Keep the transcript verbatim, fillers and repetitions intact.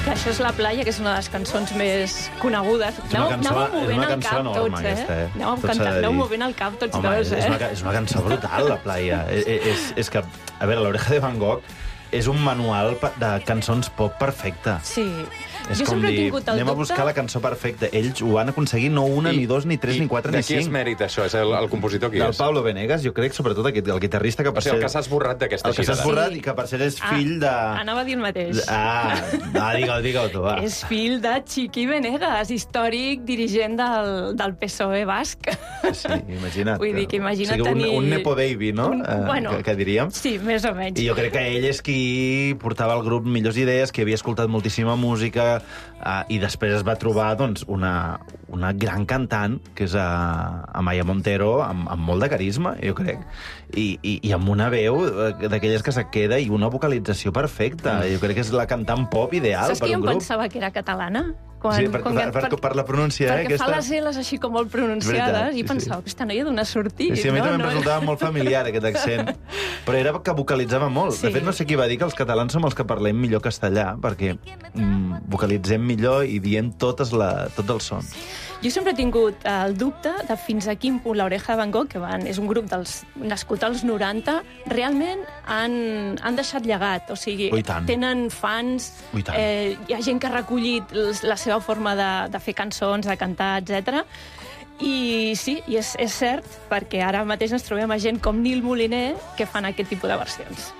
que això és La playa, que és una de les cançons més conegudes. Aneu, cançó, aneu movent el cap enorme, tots, eh? aquesta, eh? Aneu, Tot cantant, aneu movent el cap tots Home, dos, és, eh? és, una, és una cançó brutal, La playa. és, és, és que, a veure, l'Oreja de Van Gogh és un manual de cançons pop perfecte. Sí. És jo com sempre he dir, tingut el anem a dubte... buscar la cançó perfecta. Ells ho van aconseguir no una, I, ni dos, ni tres, i ni quatre, de ni qui és cinc. mèrit, això? És el, el compositor qui Del és? Pablo Venegas, jo crec, sobretot aquest, el guitarrista que O per sigui, el ser... que s'ha esborrat d'aquesta El que s'ha gira. esborrat Sí. i que per ser és Ah, fill de... Anava a dir el mateix. Ah, ah digue-ho, digue-ho tu, va. És fill de Chiqui Venegas, històric dirigent del, del P S O E basc. Sí, imagina't. Vull dir que imagina't o sigui, un, tenir... un nepo baby, no? Un, Eh, bueno, que, que diríem. Sí, més o menys. I jo crec que ell és qui portava al grup millors idees, que havia escoltat moltíssima música, uh, i després es va trobar doncs, una, una gran cantant, que és uh, Amaya Montero, amb, amb molt de carisma, jo crec, i, i, i amb una veu d'aquelles que se queda i una vocalització perfecta. Mm. Jo crec que és la cantant pop ideal Saps per que jo un em grup. pensava que era catalana? Quan, Sí, per, quan, per, per, per la pronúncia, eh? perquè Aquesta... fa les L's així com molt pronunciades, Veritat, sí, i pensava, sí. aquesta noia d'on ha sortit? Sí, sí, a mi no? també em no? resultava molt familiar, aquest accent. Però era que vocalitzava molt. Sí. De fet, no sé qui va dir que els catalans som els que parlem millor castellà, perquè mm, vocalitzem millor i diem totes la, tots els sons. Jo sempre he tingut el dubte de fins a quin punt l'Oreja de Van Gogh, que van, és un grup dels, nascut als noranta, realment han, han deixat llegat. O sigui, Ui, tant. tenen fans, Ui, tant. eh, hi ha gent que ha recollit la seva forma de, de fer cançons, de cantar, etcètera. I sí, i és, és cert, perquè ara mateix ens trobem a gent com Nil Moliner que fan aquest tipus de versions.